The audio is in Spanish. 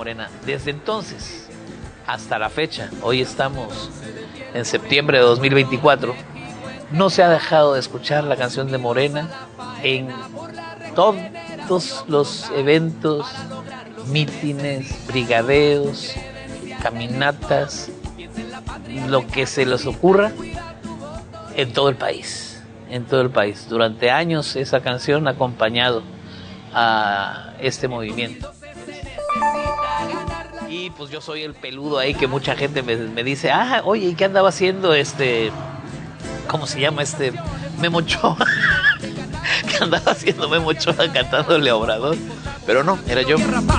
Morena. Desde entonces hasta la fecha, hoy estamos en septiembre de 2024, no se ha dejado de escuchar la canción de Morena en todos los eventos, mítines, brigadeos, caminatas, lo que se les ocurra en todo el país, Durante años esa canción ha acompañado a este movimiento. Y pues yo soy el peludo ahí que mucha gente me dice, oye, ¿y qué andaba haciendo ¿cómo se llama Memo Ochoa? ¿Qué andaba haciendo Memo Ochoa cantándole a Obrador? Pero no, era yo.